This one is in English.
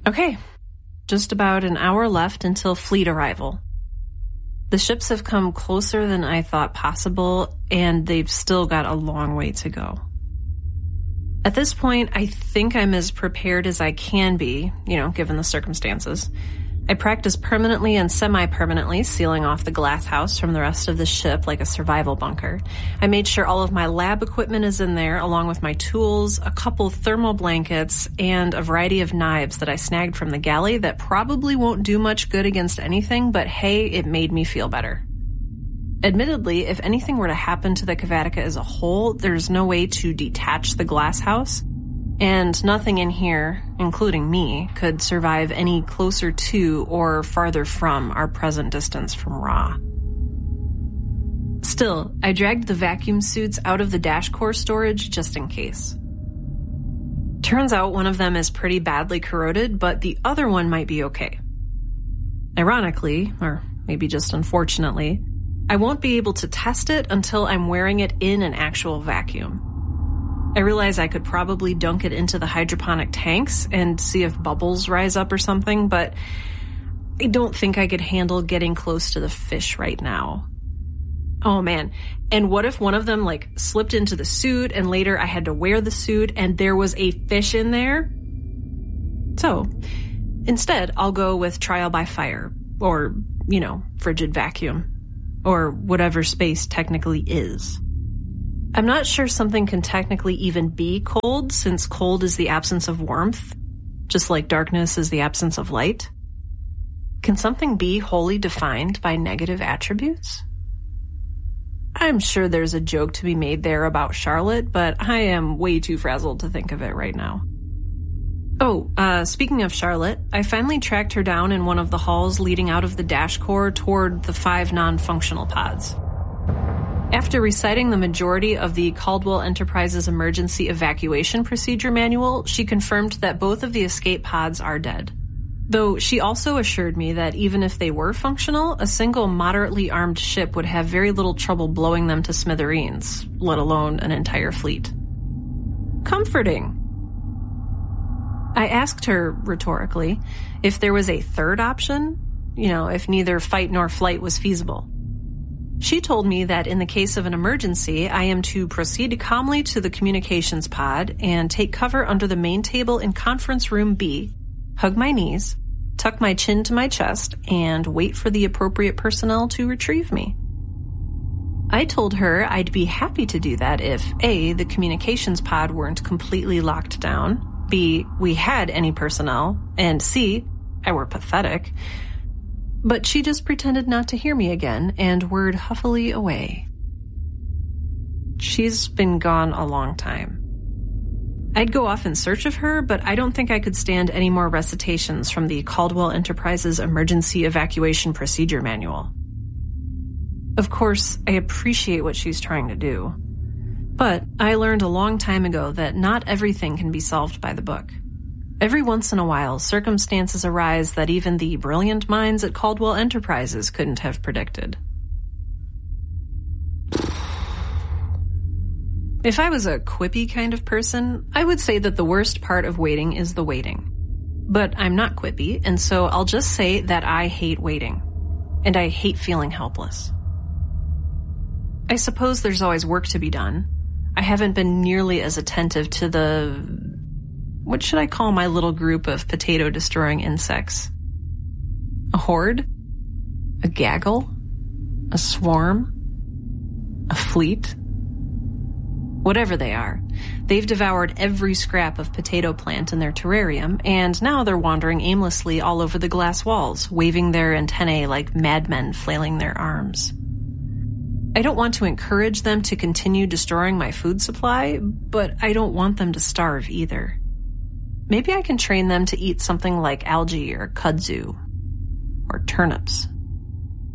Okay, just about an hour left until fleet arrival. The ships have come closer than I thought possible, and they've still got a long way to go. At this point, I think I'm as prepared as I can be, given the circumstances. I practice permanently and semi-permanently sealing off the glass house from the rest of the ship like a survival bunker. I made sure all of my lab equipment is in there, along with my tools, a couple thermal blankets, and a variety of knives that I snagged from the galley that probably won't do much good against anything, but hey, it made me feel better. Admittedly, if anything were to happen to the Kavatica as a whole, there's no way to detach the glass house, and nothing in here, including me, could survive any closer to or farther from our present distance from Ra. Still, I dragged the vacuum suits out of the dash core storage just in case. Turns out one of them is pretty badly corroded, but the other one might be okay. Ironically, or maybe just unfortunately, I won't be able to test it until I'm wearing it in an actual vacuum. I realize I could probably dunk it into the hydroponic tanks and see if bubbles rise up or something, but I don't think I could handle getting close to the fish right now. Oh man, and what if one of them slipped into the suit and later I had to wear the suit and there was a fish in there? So, instead, I'll go with trial by fire, or, frigid vacuum, or whatever space technically is. I'm not sure something can technically even be cold, since cold is the absence of warmth, just like darkness is the absence of light. Can something be wholly defined by negative attributes? I'm sure there's a joke to be made there about Charlotte, but I am way too frazzled to think of it right now. Oh, speaking of Charlotte, I finally tracked her down in one of the halls leading out of the dash core toward the 5 non-functional pods. After reciting the majority of the Caldwell Enterprises Emergency Evacuation Procedure Manual, she confirmed that both of the escape pods are dead. Though she also assured me that even if they were functional, a single moderately armed ship would have very little trouble blowing them to smithereens, let alone an entire fleet. Comforting. I asked her, rhetorically, if there was a third option, if neither fight nor flight was feasible. She told me that in the case of an emergency, I am to proceed calmly to the communications pod and take cover under the main table in conference room B, hug my knees, tuck my chin to my chest, and wait for the appropriate personnel to retrieve me. I told her I'd be happy to do that if A, the communications pod weren't completely locked down, B, we had any personnel, and C, I were pathetic. But she just pretended not to hear me again and whirred huffily away. She's been gone a long time. I'd go off in search of her, but I don't think I could stand any more recitations from the Caldwell Enterprises Emergency Evacuation Procedure Manual. Of course, I appreciate what she's trying to do. But I learned a long time ago that not everything can be solved by the book. Every once in a while, circumstances arise that even the brilliant minds at Caldwell Enterprises couldn't have predicted. If I was a quippy kind of person, I would say that the worst part of waiting is the waiting. But I'm not quippy, and so I'll just say that I hate waiting. And I hate feeling helpless. I suppose there's always work to be done. I haven't been nearly as attentive to what should I call my little group of potato-destroying insects? A horde? A gaggle? A swarm? A fleet? Whatever they are, they've devoured every scrap of potato plant in their terrarium, and now they're wandering aimlessly all over the glass walls, waving their antennae like madmen flailing their arms. I don't want to encourage them to continue destroying my food supply, but I don't want them to starve either. Maybe I can train them to eat something like algae or kudzu or turnips.